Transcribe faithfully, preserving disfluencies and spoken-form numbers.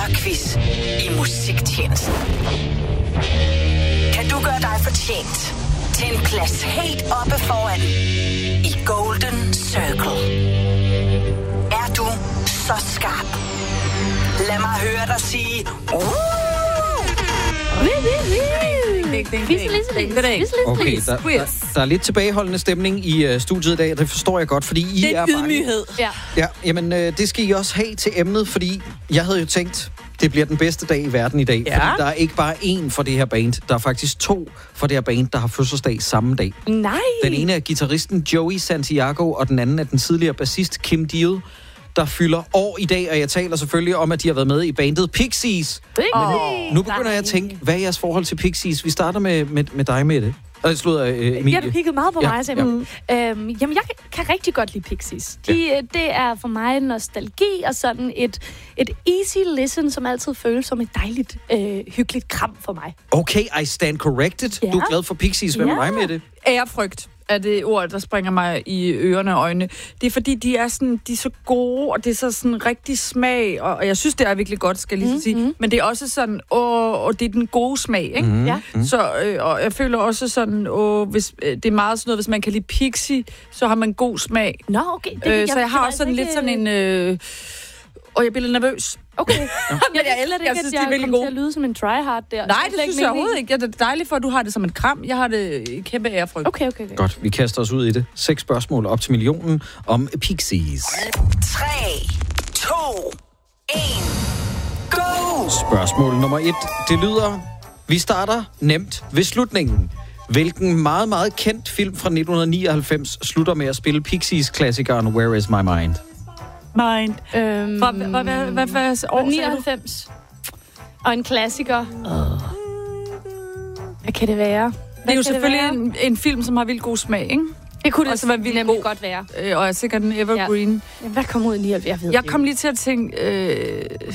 Spørrequiz i musiktjenesten. Kan du gøre dig fortjent til en plads helt oppe foran i Golden Circle? Er du så skarp? Lad mig høre dig sige Okay, der, der, der er lidt tilbageholdende stemning i uh, studiet i dag, og det forstår jeg godt, fordi I det er, er ydmyghed. Ja. Ja, jamen uh, det skal I også have til emnet, fordi jeg havde jo tænkt, det bliver den bedste dag i verden i dag. Ja. Fordi der er ikke bare én for det her band, der er faktisk to for det her band, der har fødselsdag samme dag. Nej! Den ene er guitaristen Joey Santiago, og den anden er den tidligere bassist Kim Deal, der fylder år i dag, og jeg taler selvfølgelig om, at de har været med i bandet Pixies. Oh, nu begynder jeg at tænke, hvad er jeres forhold til Pixies? Vi starter med, med, med dig, Mette. Og slutter, øh, Emilie. Ja, du kiggede meget på ja, mig, Samuel. Ja. Øhm, jamen, jeg kan rigtig godt lide Pixies. De, ja. Det er for mig nostalgi og sådan et, et easy listen, som altid føles som et dejligt, øh, hyggeligt kram for mig. Okay, I stand corrected. Ja. Du er glad for Pixies. Hvad ja. med dig, Mette? Ærefrygt er det ord, der springer mig i ørerne og øjnene. Det er fordi, de er, sådan, de er så gode, og det er så sådan rigtig smag, og, og jeg synes, det er virkelig godt, skal jeg lige mm, sige. Mm. Men det er også sådan, åh, og det er den gode smag, ikke? Mm, ja. mm. Så, øh, og jeg føler også sådan, åh, hvis, øh, det er meget sådan noget, hvis man kan lide Pixie, så har man god smag. Nå, okay. Det, øh, jeg, så jeg har også sådan ikke... lidt sådan en... Øh, og jeg bliver lidt nervøs. Okay. Ja. Men jeg, jeg, jeg, jeg synes, de er virkelig gode. Jeg til at lyde som en tryhard der. Nej, det synes jeg overhovedet ikke. Det er dejligt for, at du har det som en kram. Jeg har det kæmpe ærefrygt. Okay, okay, okay. Godt, vi kaster os ud i det. Seks spørgsmål op til millionen om Pixies. tre, to, et, go! Spørgsmål nummer et. Det lyder, vi starter nemt ved slutningen. Hvilken meget, meget kendt film fra nitten nioghalvfems slutter med at spille Pixies-klassikeren Where is my mind? Mind. Øhm, hvad, hvad, hvad, hvad, hvad år nioghalvfems. Og en klassiker. Oh. Hvad kan det være? Hvad det er jo selvfølgelig en, en film, som har vildt god smag, ikke? Det kunne det også være vildt nemlig god. Godt være. Øh, og er sikkert en evergreen. Ja. Hvad kom ud i nioghalvfems? Jeg, ved jeg kom lige til at tænke... Øh,